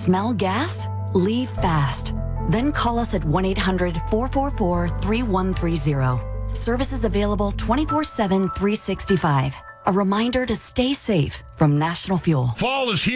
Smell gas? Leave fast. Then call us at 1-800-444-3130. Services available 24/7, 365. A reminder to stay safe from National Fuel. Fall is here.